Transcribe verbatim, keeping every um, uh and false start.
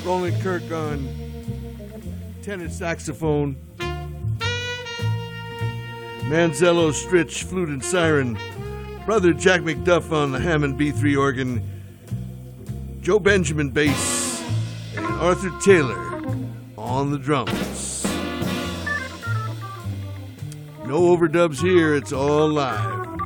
Roland Kirk on tenor saxophone. Manzello, Stritch, flute and siren. Brother Jack McDuff on the Hammond B three organ. Joe Benjamin bass. And Arthur Taylor on the drums. No overdubs here, it's all live.